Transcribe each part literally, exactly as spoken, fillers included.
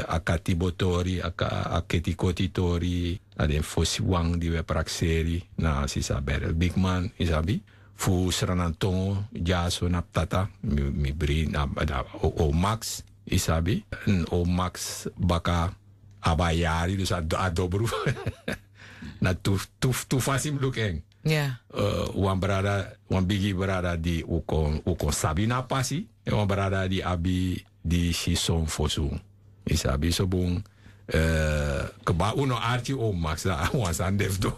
akatibotori, aketikotitori, aden fosiwang die we praxeri, na sisaber big man, isabi. Fu sranantongo, jaso na tata, mi, mi bri, na, na o, o max, isabi. O max baka abayari, dus adobru. Na tuf, tuf, tufasim lukeng. Ja. Uh, wan brada, wan bigi brada di ukon, ukon sabi na pasi. En wan brada di abi di shison fosu. Isabi so bung. Uh, keba uno archi o max da wan san def do.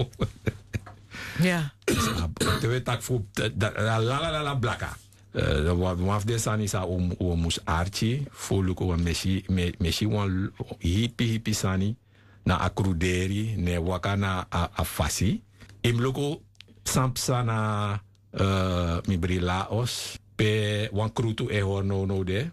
Ja. Tewe tak fu la la la la blaka. Uh, waf de san isa o, o mus archi. Fu luko wan meshi, me, meshi wan hipi hipi sani. Na akruderi, ne wakana a, a fasi. Im loko sampsa na uh, mi bri Laos. Pe wan krutu e ho no no de.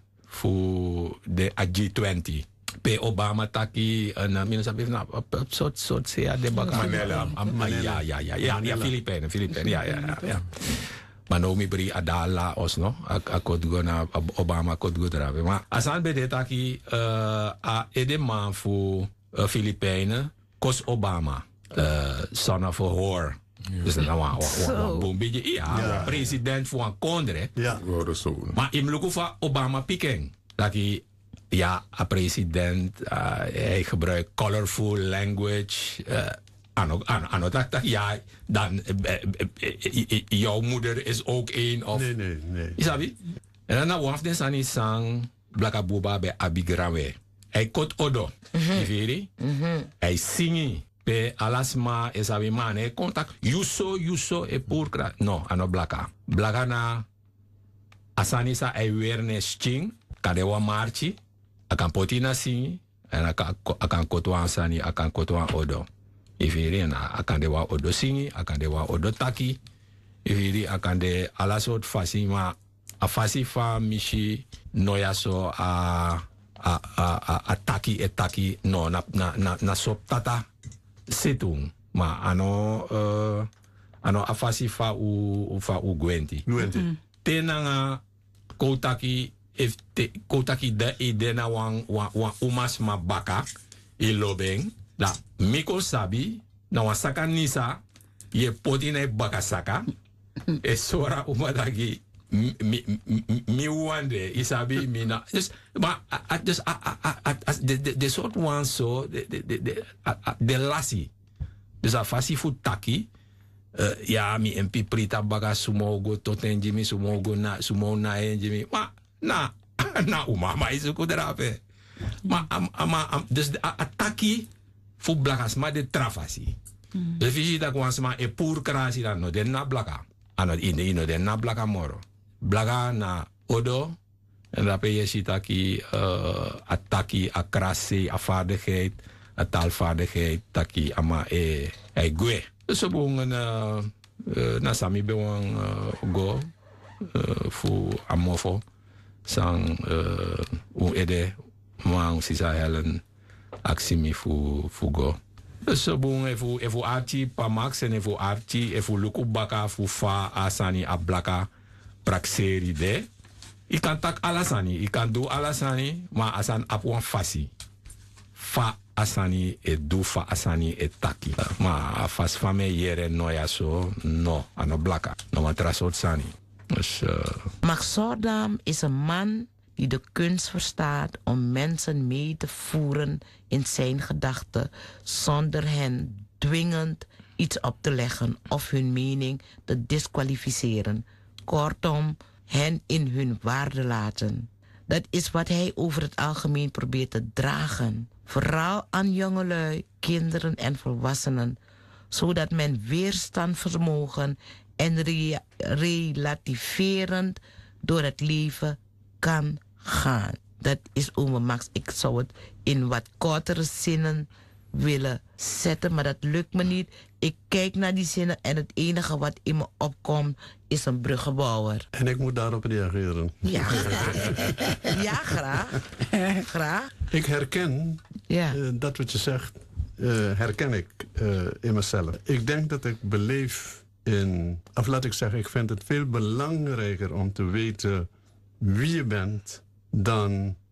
Fu de a G twintig. Pe Obama taki na mina sabi na sot sot se de baka Manila. Ja ja ja ja ja Filipijnen Filipijnen ja ja ja. Maar no mi bri ada Laos no. Ak akot go na Obama akot go drawe. Maar asan be de taki uh, a ede man fu uh, Filipijnen kos Obama. Uh, son of a whore. Ja. Dus dan een bombetje. Ja, president voor een kondre. Ja, maar in lukken van Obama piking. Dat hij, ja, een president, uh, hij gebruikt colorful language. Uh, ano, ano, ano, dat, dat, ja, dan, uh, uh, uh, jouw moeder is ook een of... Nee, nee, nee. Isabi? En dan waf den sani sang blaka boba bij Abigrawe. Hij kot odo. Mm-hmm. Je mm-hmm. Hij zingi. Pe alasma esabi mane contact yuso yuso e purkra no ano blaka blaka na asanisa awareness ching kadewa marchi akan potina singi en akan kotwa asani akan kotwa odo ifiri na akan dewa odo singi akan dewa odo taki ifiri akan de alasot fasima a fasifa mishi noyaso a a a a taki etaki no na na na, na sop tata Situng, ma ano uh, ano afasi fa u fa u gwenti. Gwenti. Mm. Tenanga kotaki if te, kotaki de idena wang wang wang umas ma baka ilobeng da miko sabi na wasaka nisa ye potine baka saka e sora umadagi mi mi mi wande isabi mina just maar just de de de soort one so de de de de de lassie dus a fasi fu taki ja mi mp prita baga sumogo tot en jimi sumogo na sumo na en jimi ma na na uma ma isu kudrape ma ama dus a taki fu blagas ma de trafasi de visita kwansma e pur krasi dan no de na blaka ano ine ino de na blaka moro blaga na odo en dan ben je ziet dat je uh, ataki, akrasi, afvaardigheid, a taalvaardigheid, taki ama e e gue. Dus op een uh, uh, na sami be wan uh, go uh, fu amofo sang uh, u ede mang sisa helen aksimi fu fu go. Dus op een efu efu archi pa max en efu archi efu luku baka fu fa asani ablaka praxeri de. I kan tak alasani, I kan do alasani, maar asan ap wan fasi. Fa asani e do fa asani e taki. Maar fas fame yere noya so, no, ano blaka. No matrasot sani. Dus, uh... Max Sordam is een man die de kunst verstaat om mensen mee te voeren in zijn gedachten, zonder hen dwingend iets op te leggen of hun mening te disqualificeren. Kortom, hen in hun waarde laten. Dat is wat hij over het algemeen probeert te dragen. Vooral aan jongelui, kinderen en volwassenen. Zodat men weerstandsvermogen en re- relativerend door het leven kan gaan. Dat is ome Max. Ik zou het in wat kortere zinnen willen zetten, maar dat lukt me niet. Ik kijk naar die zinnen en het enige wat in me opkomt is een bruggenbouwer. En ik moet daarop reageren. Ja, graag. Ja, graag. Graag. Ik herken ja. uh, dat wat je zegt, uh, herken ik uh, in mezelf. Ik denk dat ik beleef in, of laat ik zeggen, ik vind het veel belangrijker om te weten wie je bent dan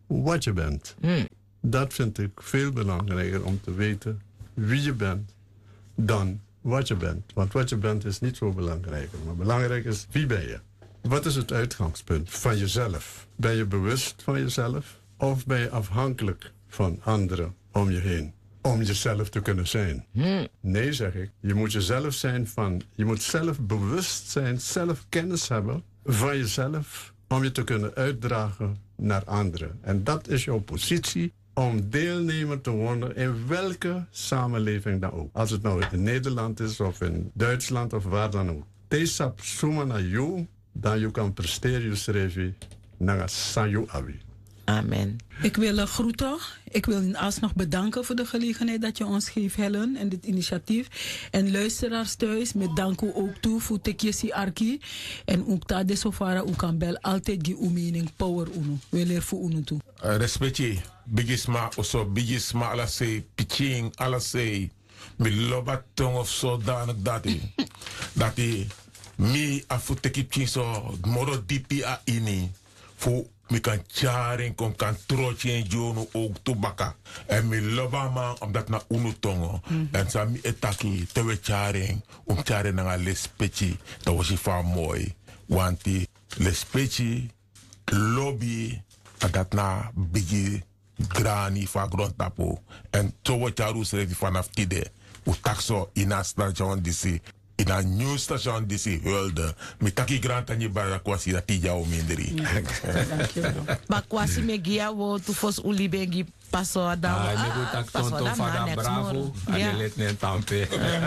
wat je bent. Hmm. Dat vind ik veel belangrijker om te weten wie je bent dan wat je bent. Want wat je bent is niet zo belangrijk. Maar belangrijk is wie ben je. Wat is het uitgangspunt van jezelf? Ben je bewust van jezelf? Of ben je afhankelijk van anderen om je heen? Om jezelf te kunnen zijn. Hmm. Nee, zeg ik. Je moet jezelf zijn van... Je moet zelf bewust zijn, zelf kennis hebben van jezelf... om je te kunnen uitdragen naar anderen. En dat is jouw positie om deelnemer te worden in welke samenleving dan ook. Als het nou in Nederland is of in Duitsland of waar dan ook. Deze suma na jou, dan je kan presteren je schrijven naar Sanju Abi. Amen. Ik wil uh, groeten. Ik wil je alsnog bedanken voor de gelegenheid dat je ons geeft, Helen, en dit initiatief. En luisteraars thuis, met dank u ook toe voor tekjesi arki. En ook dat de sofara u kan bel altijd die mening power unu. We leren voor unu toe. Uh, respectje, bigisma, oso bigisma, ala say, pitching, ala say, mi loba tong of zodanig dat hij, dat hij, mi afu tekipching so, moro dipi a ini, voor mi kan charing kon kan trootje en jono ook tobaka. En mi loba man omdat na unu tongo. Mm. En sa mi etaki tewe charing om charing na lespechi. Dat was van mooi. Want die lespechi lobby dat na bigi grani van grondtapo. En zo wordt jaru schreef vanaf tide. U takso ina station disi. In een nieuw station die ze hulde. Met taki grant aan je bara kwasi dat die jou minderi. Maar kwasi me gia wo tu fos uli bengi paso ada. Ah, me go tak tonto fada bravo. Ade let nen tampe.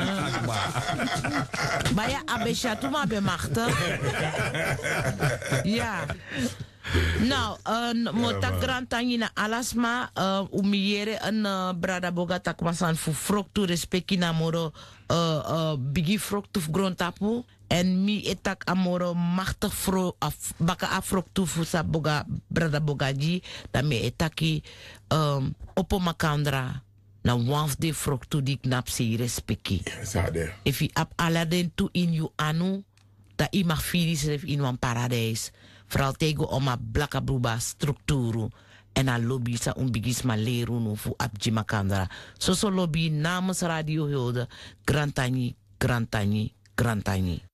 Baya abesha tu ma be machte. Ja. Nou, uh, motak grantani na alasma uh, umiere een uh, brada boga takmasan fu froktu respecti na moro uh, uh, bigi froktu grontapu en mi etak amoro machtig fro af baka afroktu fu sa boga brada bogaji da me etaki um, opo makandra na wanf de froktu dik napsi respecti. If you ap aladen tu in you anu da i mag firis in wan paradijs. Vooral tegen om een blakke bruba structuur en een lobby sa un bigisma leren voor abjima kandra. Zo so lobby namens Radio Hulde, Grantani, Grantani, Grantani.